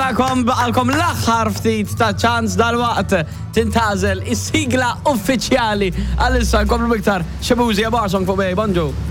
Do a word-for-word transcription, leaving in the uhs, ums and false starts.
nirringrazzjakom baqalkom l-aħħar ftit ta' ċans dal-waqt tintażel is-sigla uffiċjali għal-issa nkomplu miktar xebużi Bar Song fuq bej, bonġu.